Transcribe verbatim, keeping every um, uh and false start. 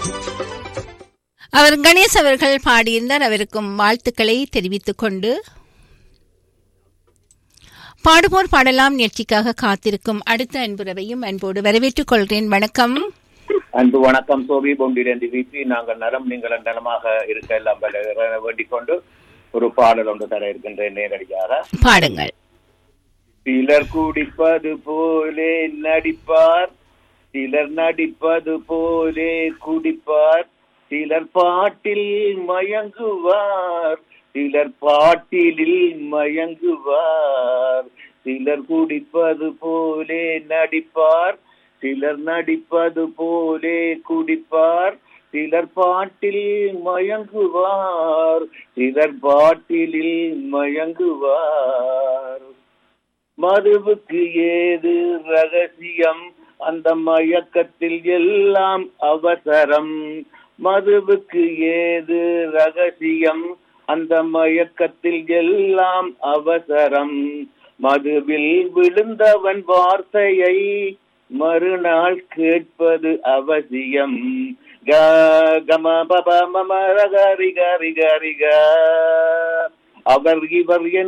அவர் கணேஷ் அவர்கள் பாடியிருந்தார். அவருக்கும் வாழ்த்துக்களை தெரிவித்துக் கொண்டு பாடுவோர் பாடலாம் நிகழ்ச்சிக்காக காத்திருக்கும் அடுத்த அன்புறவையும் அன்போடு வரவேற்றுக் கொள்கிறேன். வணக்கம். அன்பு வணக்கம். சோபி பொண்டிரந்தி விபி. நாங்கள் நலம், நீங்கள் நலமாக இருக்க எல்லாம் வேண்டிக் கொண்டு ஒரு பாடல் ஒன்று தர இருக்கின்றேன் நேரடியாக. பாடுங்கள். சிலர் குடிப்பது போலே நடிப்பார், சிலர் நடிப்பது போலே குடிப்பார், சிலர் பாட்டில் மயங்குவார், சிலர் பாட்டிலில் மயங்குவார். சிலர் குடிப்பது போலே நடிப்பார், சிலர் நடிப்பது போலே குடிப்பார், சிலர் பாட்டில் மயங்குவார், சிலர் பாட்டிலில் மயங்குவார். மதுவுக்கு ஏது ரகசியம், அந்த மயக்கத்தில் எல்லாம் அவசரம். மதுவுக்கு ஏது ரகசியம், அந்த மயக்கத்தில் எல்லாம் அவசரம். மதுவில் விழுந்தவன் வார்த்தையை மறுநாள் கேட்பது அவசியம். க கம பப மம ரக ரிக ரிக ரிக. அவர் இவர்